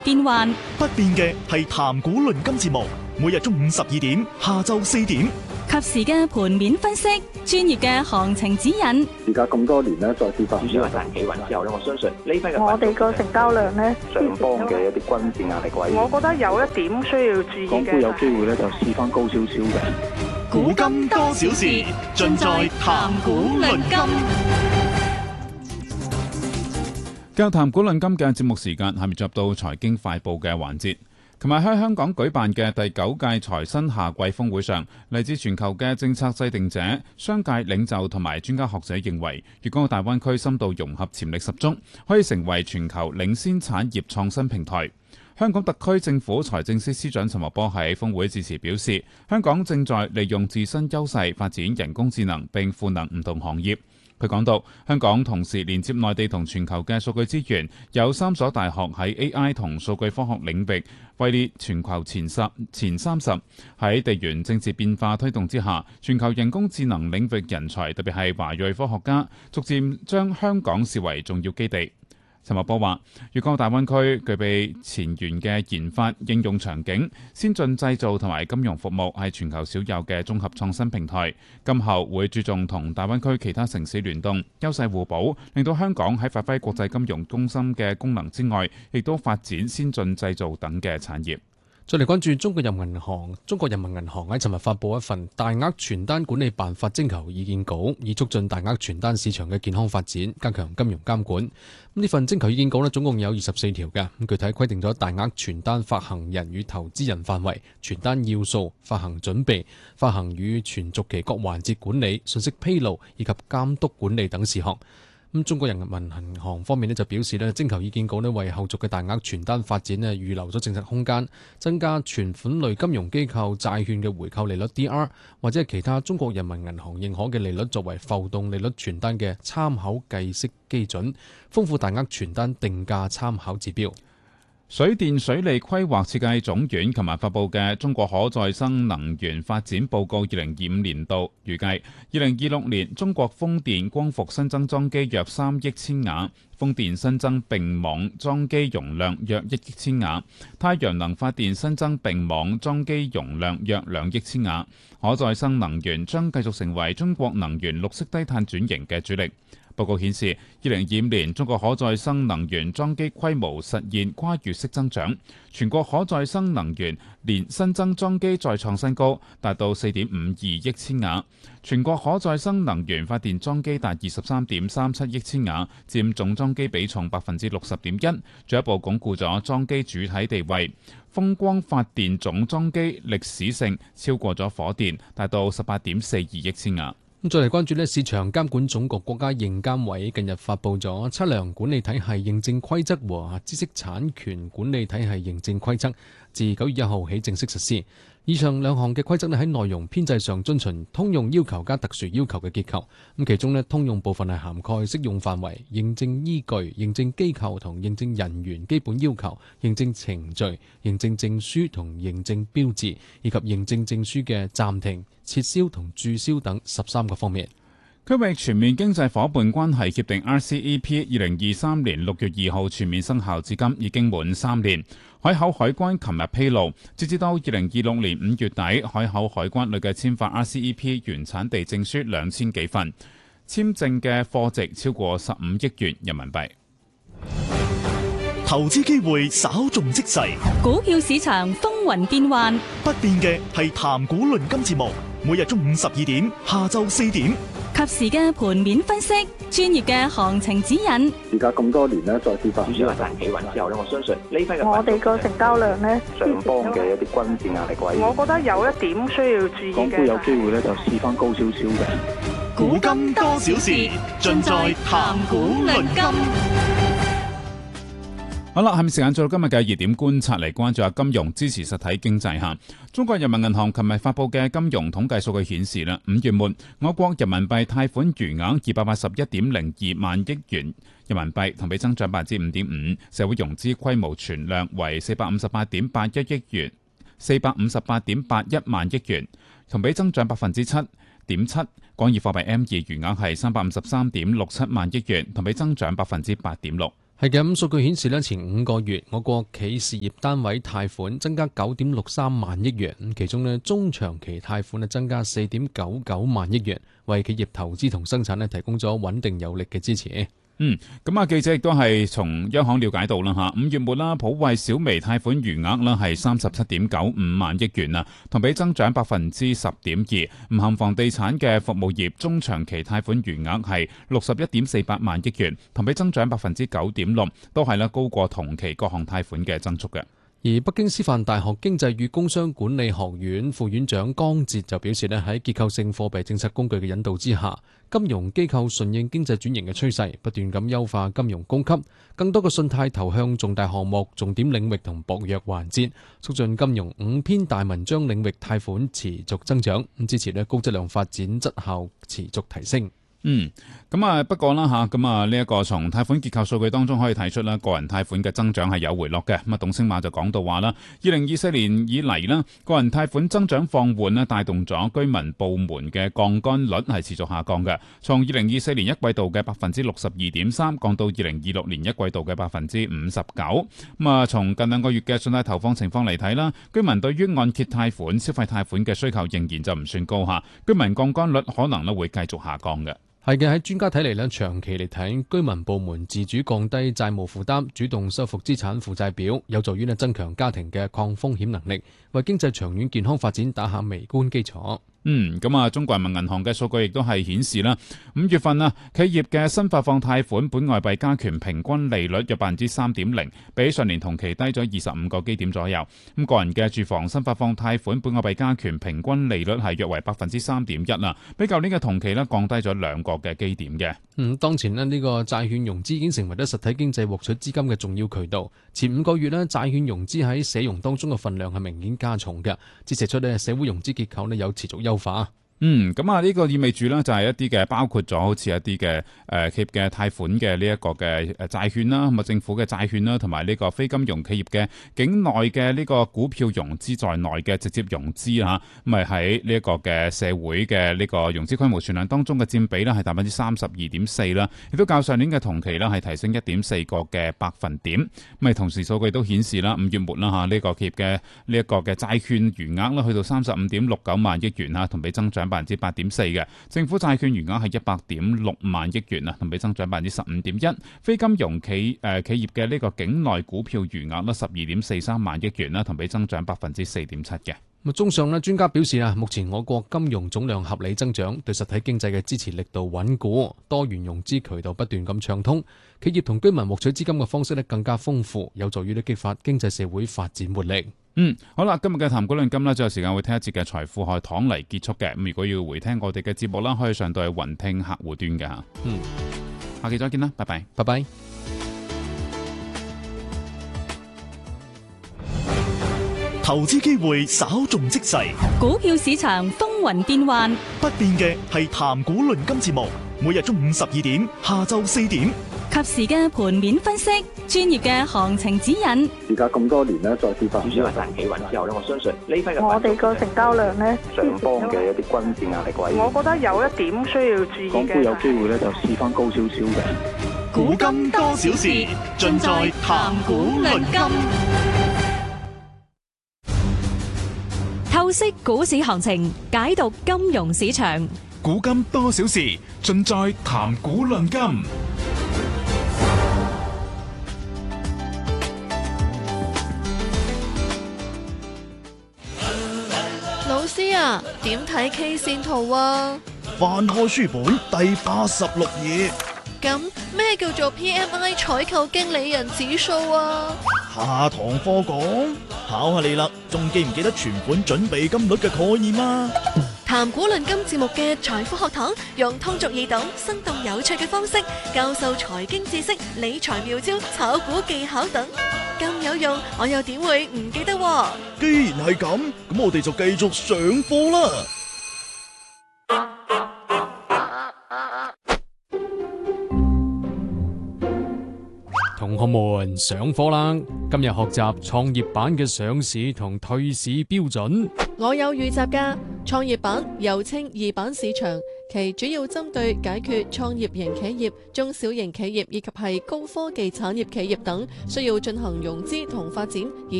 變幻不變嘅係談古論今節目，每日中午12點，下晝4點， 及時嘅盤面分析，專業嘅行情指引。 而家咁多年咧，再跌翻， 至少係大企穩之後咧，我相信呢批嘅我哋個成交量咧， 上方嘅一啲均線壓力位， 我覺得有一點需要注意嘅。 港股有機會咧就試翻高少少嘅。 古今多少事，盡在談古論今。 繼談古論今嘅節目時間，下面進入到財經快報嘅環節。琴日喺香港舉辦嘅第9屆財新夏季峰會上，嚟自全球嘅政策制定者、商界領袖同埋專家學者認為，粵港澳大灣區深度融合潛力十足，可以成為全球領先產業創新平台。香港特區政府財政司司長陳茂波喺峰會致辭表示，香港正在利用自身優勢發展人工智能並賦能唔同行業。佢講到，香港同時連接內地同全球嘅數據資源，有3所大學喺 AI 同數據科學領域位列全球前30。喺地緣政治變化推動之下，全球人工智能領域人才，特別係華裔科學家，逐漸將香港視為重要基地。陳茂波話，粵港澳大灣區具備前沿嘅研發應用場景，先進製造同埋金融服務係全球少有嘅綜合創新平台。今後會注重同大灣區其他城市聯動，優勢互補，令到香港喺發揮國際金融中心嘅功能之外，亦都發展先進製造等嘅產業。 再嚟關注中國人民銀行喺尋日發布一份大額傳單管理辦法徵求意見稿，以促進大額傳單市場嘅健康發展，加強金融監管。呢份徵求意見稿總共有24條嘅，具體規定咗大額傳單發行人與投資人範圍、傳單要素、發行準備、發行與存續期各環節管理、信息披露以及監督管理等事項。中國人民銀行方面就表示徵求意見稿為後續嘅大額傳單發展預留咗政策空間，增加存款類金融機構債券嘅回購利率 DR 或者係其他中國人民銀行認可嘅利率作為浮動利率傳單嘅參考計息基準，豐富大額傳單定價參考指標。 水電水利規劃設計總院琴日發布嘅《中國可再生能源發展報告2025年度》預計，2026年中國風電光伏新增裝機約3億千瓦，風電新增並網裝機容量約1億千瓦，太陽能發電新增並網裝機容量約2億千瓦。可再生能源將繼續成為中國能源綠色低碳轉型嘅主力。報告顯示，2025年中國可再生能源裝機規模實現跨越式增長，全國可再生能源年新增裝機再創新高，達到4.52億千瓦。全國可再生能源發電裝機達23.37億千瓦，佔總裝機比重60.1%，進一步鞏固咗裝機主體地位。風光發電總裝機歷史性超過咗火電，達到18.42億千瓦。 再嚟關注市場監管總局國家認監委近日發布咗測量管理體系認證規則和知識產權管理體系認證規則，自9月1號起正式實施。以上2項嘅規則喺內容編制上遵循通用要求加特殊要求嘅結構。其中通用部分係涵蓋適用範圍、認證依據、認證機構同認證人員基本要求、認證程序、認證證書同認證標誌，以及認證證書嘅暫停、撤銷同註銷等13個方面。 區域全面經濟夥伴關係協定 RCEP 2023年6月2號全面生效至今已經滿3年。海口海關琴日披露，截至到2026年5月底，海口海關累計簽發 RCEP 原產地證書2000幾份，簽證嘅貨值超過15億元人民幣。 投資機會稍縱即逝， 股票市場風雲變幻， 不變嘅係談股論今節目，每日中午12點，下晝4點， 及時嘅盤面分析，專業嘅行情指引。 而家咁多年再跌翻， 至少係大企穩之後我相信呢批嘅我哋個成交量上方嘅一啲均線壓力位， 我覺得有一點需要注意嘅。 港股有機會就試翻高少少嘅。 古今多少事，盡在談股論今。 好啦，下面時間做到今日嘅熱點觀察，嚟關注下金融支持實體經濟下。中國人民銀行琴日發布嘅金融統計數據顯示5月末我國人民幣貸款餘額281.02萬億元人民幣，同比增長5.5%，社會融資規模存量為458.81億元，458.81萬億元，同比增長7.7%。廣義貨幣 M2 餘額係353.67萬億元，同比增長8.6%。 係嘅，咁數據顯示咧，前5個月我國企事業單位貸款增加9.63萬億元，其中咧中長期貸款增加4.99萬億元，為企業投資同生產咧提供咗穩定有力嘅支持。 記者亦都係從央行了解到啦5月末啦，普惠小微貸款餘額啦係37.95萬億元啊，同比增長10.2%。唔含房地產嘅服務業中長期貸款餘額係61.48萬億元，同比增長9.6%，都係高過同期各項貸款嘅增速嘅。 而北京師範大學經濟與工商管理學院副院長江哲就表示咧，喺結構性貨幣政策工具嘅引導之下，金融機構順應經濟轉型嘅趨勢，不斷咁優化金融供給，更多嘅信貸投向重大項目、重點領域同薄弱環節，促進金融5篇大文章領域貸款持續增長，支持高質量發展質效持續提升。 不過啦呢一個從貸款結構數據當中可以睇出啦，個人貸款嘅增長係有回落嘅。董星馬就講到話啦，2024年以嚟啦，個人貸款增長放緩啦，帶動咗居民部門嘅槓桿率係持續下降嘅，從2024年一季度嘅62.3%降到2026年一季度嘅59%。從近2個月嘅信貸投放情況嚟睇啦，居民對於按揭貸款、消費貸款嘅需求仍然就唔算高嚇，居民槓桿率可能會繼續下降嘅。 係嘅，喺專家睇嚟咧，長期嚟睇，居民部門自主降低債務負擔，主動修復資產負債表，有助於增強家庭嘅抗風險能力，為經濟長遠健康發展打下微觀基礎。 中國人民銀行嘅數據亦都係顯示啦，5月份企業嘅新發放貸款本外幣加權平均利率有3.0%，比上年同期低咗25個基點左右。個人嘅住房新發放貸款本外幣加權平均利率係約為3.1%啦，比舊年嘅同期降低咗2個嘅基點嘅。 當前呢個債券融資已經成為咗實體經濟獲取資金嘅重要渠道。前5個月呢，債券融資喺社融當中嘅份量係明顯加重嘅，折射出呢社會融資結構呢有持續優化。 呢個意味住呢，就係一啲嘅包括咗好似一啲嘅企業嘅貸款嘅呢一個嘅債券啦，政府嘅債券啦，同埋呢個非金融企業嘅境內嘅呢個股票融資在內嘅直接融資嚇，喺呢一個嘅社會嘅呢個融資規模存量當中嘅佔比呢係32.4%啦，亦都較上年嘅同期呢係提升1.4個嘅百分點。同時數據都顯示啦，5月末啦呢個企業嘅呢一個嘅債券餘額啦去到35.69萬億元同比增長8.4%嘅，政府債券餘額係100.6萬億元同比增長15.1%。非金融企業嘅呢個境內股票餘額咧12.43萬億元同比增長4.7%嘅。 綜上專家表示目前我國金融總量合理增長，對實體經濟嘅支持力度穩固，多元融資渠道不斷咁暢通，企業同居民獲取資金嘅方式更加豐富，有助於激發經濟社會發展活力。 好啦，今日嘅談股論金最後時間會聽一節嘅財富學堂嚟結束嘅。如果要回聽我哋嘅節目啦，可以上到去雲聽客戶端嘅吓。下期再見啦，拜拜， 拜拜。 投資機會稍縱即逝， 股票市場風雲變幻， 不變嘅係談股論金節目，每日中午12點，下晝4點， 及時嘅盤面分析，專業嘅行情指引。 時隔咁多年咧，再次發主選話企穩之後咧，我相信呢批嘅我哋個成交量咧， 上方嘅一啲均線壓力位， 我覺得有一點需要注意嘅。 港股有機會咧就試翻高少少嘅。 古今多少事，盡在談股論金。 透析股市行情，解讀金融市場。 古今多少事，盡在談股論金。 老師啊，點睇 K 線圖啊？ 翻開書本第86頁。 咁咩叫做 PMI 採購經理人指數啊？ 下堂課講，考下你啦，仲記唔記得存款準備金率嘅概念啊？ 談股論金節目嘅財富學堂，用通俗易懂、生動有趣嘅方式教授財經知識、理財妙招、炒股技巧等，咁有用，我又點會唔記得喎？ 既然係咁，咁我哋就繼續上課啦。 同學們上課啦！今日學習創業板嘅上市同退市標準。 我有預習㗎，創業板又稱二板市場， 其主要針對解決創業型企業、中小型企業以及係高科技產業企業等需要進行融資同發展而